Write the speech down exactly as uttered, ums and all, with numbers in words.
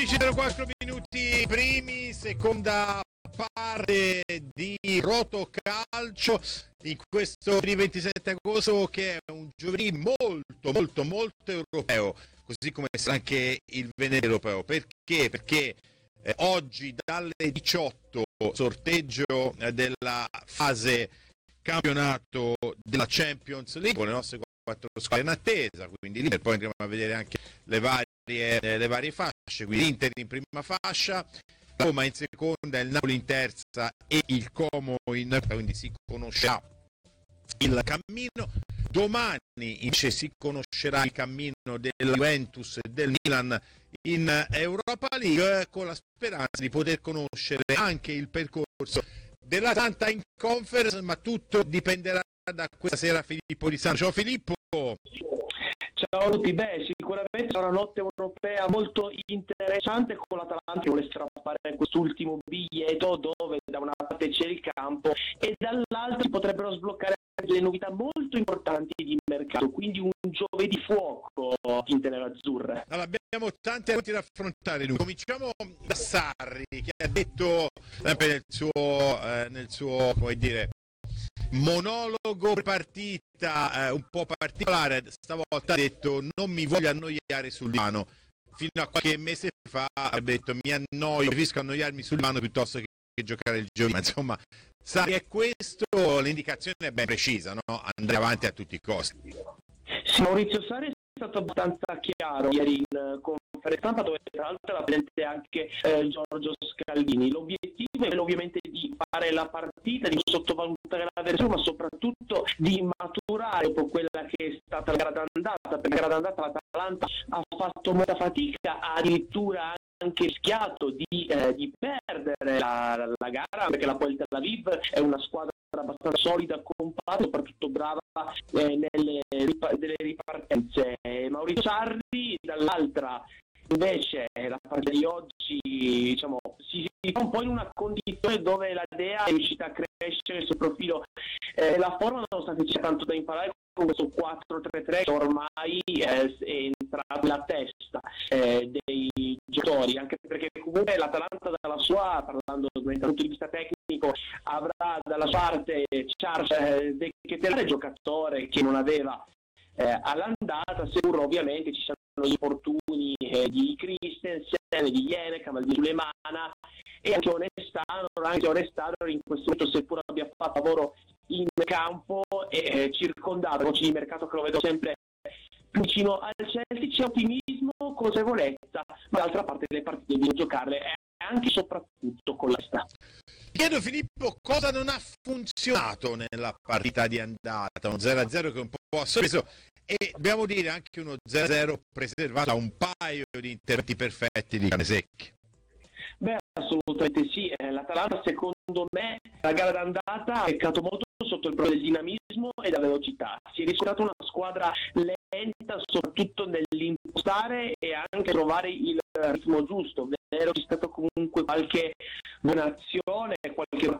undici e zero quattro minuti primi, seconda parte di Rotocalcio in questo ventisette agosto, che è un giovedì molto molto molto europeo, così come sarà anche il venerdì europeo. Perché? Perché eh, oggi dalle diciotto sorteggio eh, della fase campionato della Champions League con le nostre quattro squadre in attesa, quindi lì poi andremo a vedere anche le varie, eh, le varie fasce, quindi l'Inter in prima fascia, la Roma in seconda, il Napoli in terza e il Como in, quindi si conoscerà il cammino. Domani invece si conoscerà il cammino della Juventus e del Milan in Europa League, con la speranza di poter conoscere anche il percorso dell'Atalanta in Conference, ma tutto dipenderà da questa sera Filippo Di Santo. Ciao Filippo! Ciao a tutti, beh sicuramente sarà una notte europea molto interessante, con l'Atalanta che vuole strappare quest'ultimo biglietto dove da una parte c'è il campo e dall'altra si potrebbero sbloccare delle novità molto importanti di mercato, quindi un giovedì fuoco tinte nerazzurre. Allora, abbiamo tanti argomenti da affrontare. Cominciamo da Sarri, che ha detto sempre nel suo, eh, nel suo come dire, monologo partita eh, un po' particolare, stavolta ha detto non mi voglio annoiare sul divano. Fino a qualche mese fa ha detto mi annoio, preferisco annoiarmi sul divano piuttosto che, che giocare il giovedì. Ma insomma, Sarri è questo, l'indicazione è ben precisa, no? Andare avanti a tutti i costi. Sì, Maurizio Sarri è stato abbastanza chiaro ieri in conferenza stampa, dove tra l'altro era presente anche eh, Giorgio Scalvini. L'obiettivo è quello ovviamente di fare la partita, di sottovalutare l'avversario, ma soprattutto di maturare dopo quella che è stata la gara d'andata, perché la gara d'andata l'Atalanta ha fatto molta fatica, ha addirittura anche rischiato di, eh, di perdere la, la gara, perché la poi Tel Aviv è una squadra abbastanza solida, compatta, soprattutto brava eh, nelle rip- delle ripartenze. Maurizio Sarri dall'altra invece la partita di oggi, diciamo, si fa un po' in una condizione dove la Dea è riuscita a crescere il suo profilo e eh, la forma, nonostante c'è tanto da imparare con questo quattro tre tre che ormai eh, è entrato nella testa eh, dei giocatori, anche perché comunque l'Atalanta dalla sua, parlando dal punto di vista tecnico, avrà dalla sua parte Charles eh, De Ketelaere, giocatore che non aveva eh, all'andata, seppur ovviamente ci sono gli infortuni eh, di Christensen, di Jenekam, di Sulemana e anche Onestano, anche Onestano in questo momento, seppur abbia fatto lavoro in campo e eh, circondato voci di mercato che lo vedo sempre più vicino al Chelsea, c'è ottimismo, consapevolezza, ma d'altra parte le partite devono giocarle e anche e soprattutto con la sta. Chiedo Filippo cosa non ha funzionato nella partita di andata, uno zero a zero che un po' ha sorpreso, e dobbiamo dire anche uno zero a zero preservato da un paio di interventi perfetti di Canesecchi. Beh, assolutamente sì, eh, l'Atalanta secondo me la gara d'andata ha peccato molto sotto il profilo del dinamismo e della velocità, si è riscontrata una squadra lenta soprattutto nell'impostare e anche trovare il ritmo giusto. Vero, c'è stato comunque qualche buona azione, qualche